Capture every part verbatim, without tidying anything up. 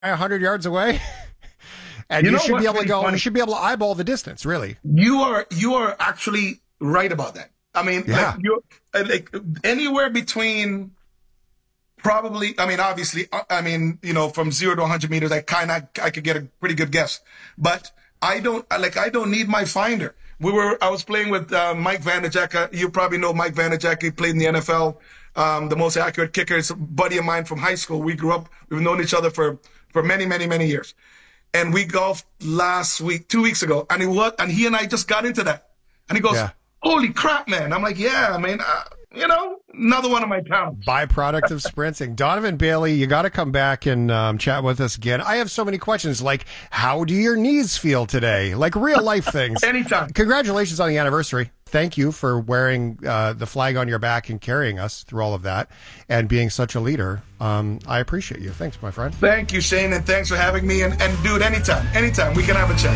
one hundred yards away. And you, you should be able to go, funny? you should be able to eyeball the distance, really. You are, you are actually right about that. I mean, yeah. like, you're, like anywhere between probably, I mean, obviously, I mean, you know, from zero to one hundred meters, I kind of, I could get a pretty good guess. But I don't, like, I don't need my finder. We were, I was playing with uh, Mike Vanderjagt. You probably know Mike Vanderjagt. He played in the N F L. Um, the most accurate kicker is a buddy of mine from high school. We grew up, we've known each other for, for many, many, many years. And we golfed last week, two weeks ago, and he was, and he and I just got into that. And he goes, yeah. "Holy crap, man!" I'm like, "Yeah, I mean, uh, you know, another one of my talents." Byproduct of sprinting. Donovan Bailey, you got to come back and um, chat with us again. I have so many questions, like, how do your knees feel today? Like real life things. Anytime. Congratulations on the anniversary. Thank you for wearing uh, the flag on your back and carrying us through all of that and being such a leader. Um, I appreciate you. Thanks, my friend. Thank you, Shane, and thanks for having me. And, and dude, anytime, anytime, we can have a chat.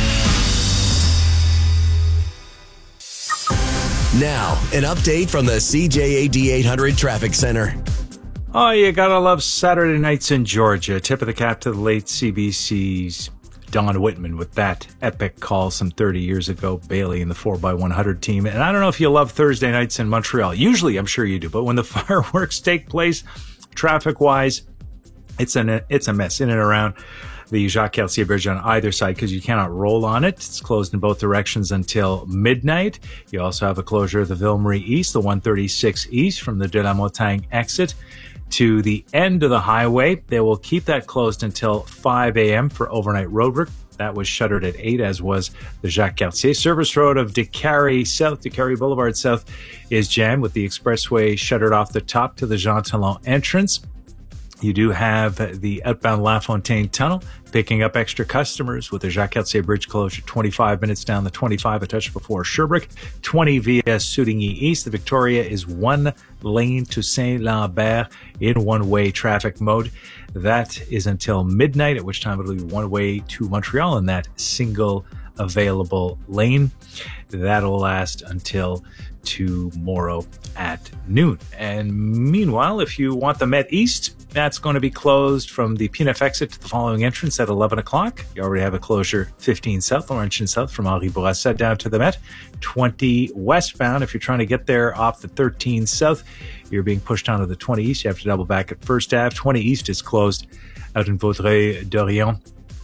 Now, an update from the C J A D eight hundred Traffic Center. Oh, you gotta love Saturday nights in Georgia. Tip of the cap to the late C B C's Don Whitman with that epic call some thirty years ago, Bailey and the four by one hundred team. And I don't know if you love Thursday nights in Montreal. Usually, I'm sure you do. But when the fireworks take place, traffic-wise, it's, an, it's a mess in and around the Jacques-Cartier Bridge on either side because you cannot roll on it. It's closed in both directions until midnight. You also have a closure of the Ville-Marie East, the one thirty-six East from the De la Montagne exit to the end of the highway. They will keep that closed until five a.m. for overnight roadwork. That was shuttered at eight, as was the Jacques-Cartier. Service road of Décarie South, Décarie Boulevard South is jammed with the expressway shuttered off the top to the Jean Talon entrance. You do have the outbound La Fontaine Tunnel picking up extra customers with the Jacques-Cartier Bridge closure twenty-five minutes down the twenty-five, a touch before Sherbrooke. twenty via Souvigny East. The Victoria is one lane to Saint-Lambert in one-way traffic mode. That is until midnight, at which time it'll be one way to Montreal in that single available lane. That'll last until tomorrow at noon. And meanwhile, if you want the Met East, that's going to be closed from the P N F exit to the following entrance at eleven o'clock. You already have a closure fifteen South, Laurentian South from Henri Bourassa down to the Met. twenty westbound, if you're trying to get there off the thirteen South, you're being pushed onto the twenty East. You have to double back at First Avenue. twenty East is closed out in Vaudreuil-Dorion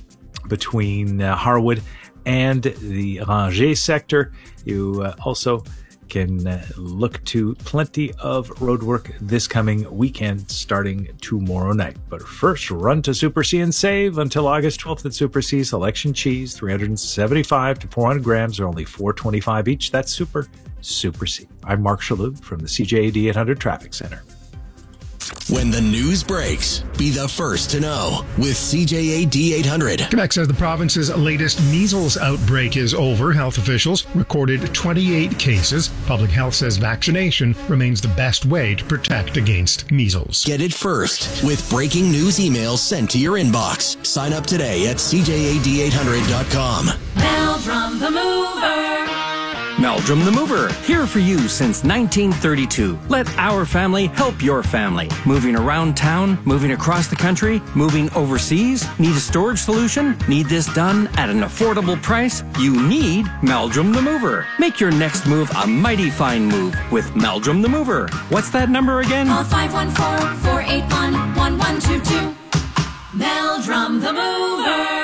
between uh, Harwood and the Ranger sector. You uh, also can uh, look to plenty of road work this coming weekend starting tomorrow night. But first, run to Super C and save until August twelfth at Super C. Selection cheese, three hundred seventy-five to four hundred grams, are only four twenty-five each. That's Super, Super C. I'm Mark Chaloux from the C J A D eight hundred Traffic Center. When the news breaks, be the first to know with C J A D eight hundred. Quebec says the province's latest measles outbreak is over. Health officials recorded twenty-eight cases. Public health says vaccination remains the best way to protect against measles. Get it first with breaking news emails sent to your inbox. Sign up today at C J A D eight hundred dot com. Meldrum the Mover. Meldrum the Mover, here for you since nineteen thirty-two. Let our family help your family. Moving around town, moving across the country, moving overseas. Need a storage solution? Need this done at an affordable price? You need Meldrum the Mover. Make your next move a mighty fine move with Meldrum the Mover. What's that number again? Call five one four, four eight one, one one two two. Meldrum the Mover.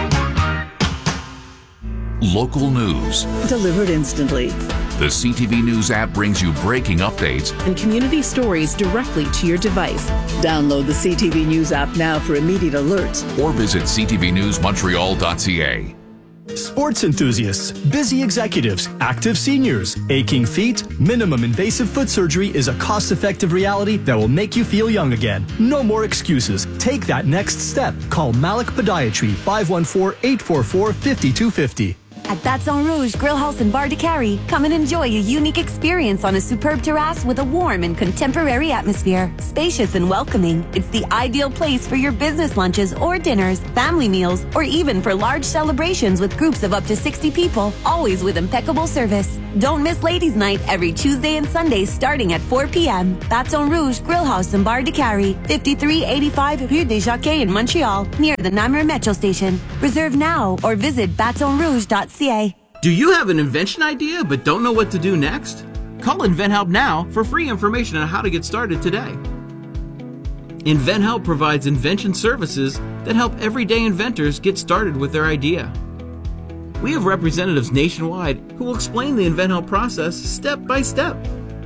Local news. Delivered instantly. The C T V News app brings you breaking updates and community stories directly to your device. Download the C T V News app now for immediate alerts. Or visit c t v news montreal dot c a. Sports enthusiasts, busy executives, active seniors, aching feet, minimum invasive foot surgery is a cost-effective reality that will make you feel young again. No more excuses. Take that next step. Call Malik Podiatry, five one four, eight four four, five two five zero. At Baton Rouge Grill House in Bar de Carrie, come and enjoy a unique experience on a superb terrace with a warm and contemporary atmosphere. Spacious and welcoming, it's the ideal place for your business lunches or dinners, family meals, or even for large celebrations with groups of up to sixty people, always with impeccable service. Don't miss Ladies' Night every Tuesday and Sunday starting at four p.m. Baton Rouge Grill House and Bar de Carry, fifty-three eighty-five Rue des Jacquets in Montreal, near the Namur Metro Station. Reserve now or visit baton rouge dot c a. Do you have an invention idea but don't know what to do next? Call InventHelp now for free information on how to get started today. InventHelp provides invention services that help everyday inventors get started with their idea. We have representatives nationwide who will explain the InventHelp process step by step.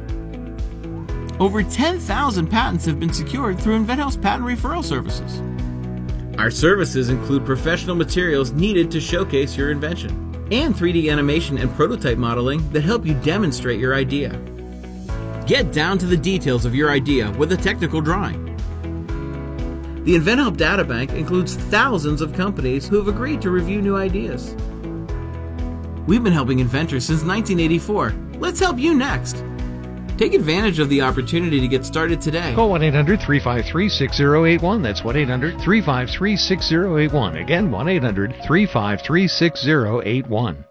Over ten thousand patents have been secured through InventHelp's patent referral services. Our services include professional materials needed to showcase your invention, and three D animation and prototype modeling that help you demonstrate your idea. Get down to the details of your idea with a technical drawing. The InventHelp Databank includes thousands of companies who have agreed to review new ideas. We've been helping inventors since nineteen eighty-four. Let's help you next. Take advantage of the opportunity to get started today. Call one eight hundred three five three six zero eight one. That's one eight hundred three five three six zero eight one. Again, one eight hundred three five three six zero eight one.